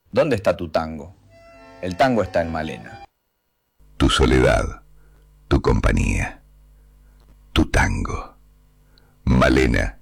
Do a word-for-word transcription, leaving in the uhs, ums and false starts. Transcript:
¿Dónde está tu tango? El tango está en Malena. Tu soledad, tu compañía, tu tango. Malena